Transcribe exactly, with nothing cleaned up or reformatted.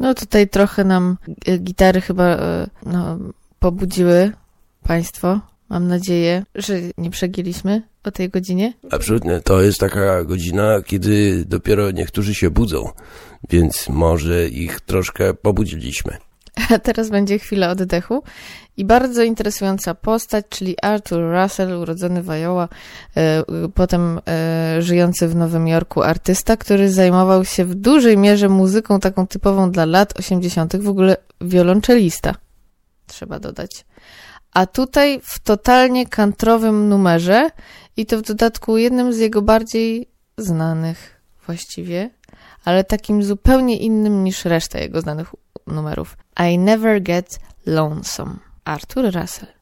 No tutaj trochę nam gitary chyba no, pobudziły państwo. Mam nadzieję, że nie przegięliśmy o tej godzinie. Absolutnie. To jest taka godzina, kiedy dopiero niektórzy się budzą, więc może ich troszkę pobudziliśmy. A teraz będzie chwila oddechu i bardzo interesująca postać, czyli Arthur Russell, urodzony w Iowa, e, potem e, żyjący w Nowym Jorku artysta, który zajmował się w dużej mierze muzyką taką typową dla lat osiemdziesiątych, w ogóle wiolonczelista, trzeba dodać. A tutaj w totalnie kantrowym numerze i to w dodatku jednym z jego bardziej znanych właściwie, ale takim zupełnie innym niż reszta jego znanych numerów. I Never Get Lonesome. Arthur Russell.